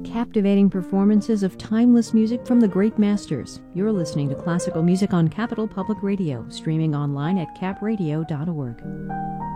captivating performances of timeless music from the great masters. You're listening to classical music on Capital Public Radio, streaming online at capradio.org.